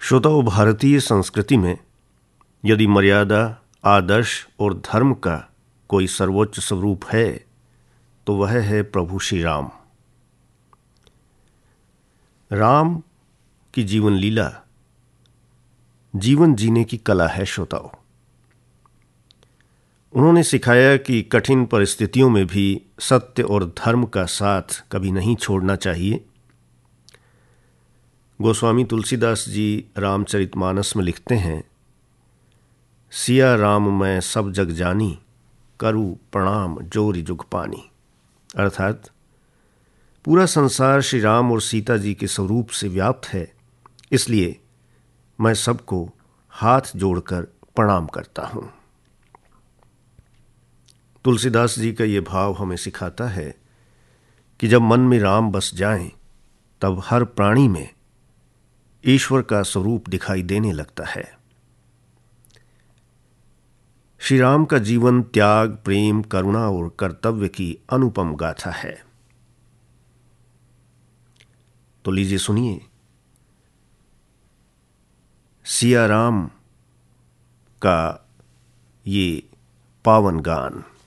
श्रोताओं, भारतीय संस्कृति में यदि मर्यादा, आदर्श और धर्म का कोई सर्वोच्च स्वरूप है तो वह है प्रभु श्री राम। राम की जीवन लीला जीवन जीने की कला है। श्रोताओं, उन्होंने सिखाया कि कठिन परिस्थितियों में भी सत्य और धर्म का साथ कभी नहीं छोड़ना चाहिए। गोस्वामी तुलसीदास जी रामचरितमानस में लिखते हैं, सिया राम मैं सब जग जानी, करु प्रणाम जोरि जुग पानी। अर्थात पूरा संसार श्री राम और सीता जी के स्वरूप से व्याप्त है, इसलिए मैं सबको हाथ जोड़कर प्रणाम करता हूँ। तुलसीदास जी का ये भाव हमें सिखाता है कि जब मन में राम बस जाएं, तब हर प्राणी में ईश्वर का स्वरूप दिखाई देने लगता है। श्री राम का जीवन त्याग, प्रेम, करुणा और कर्तव्य की अनुपम गाथा है। तो लीजिए सुनिए सिया राम का ये पावन गान।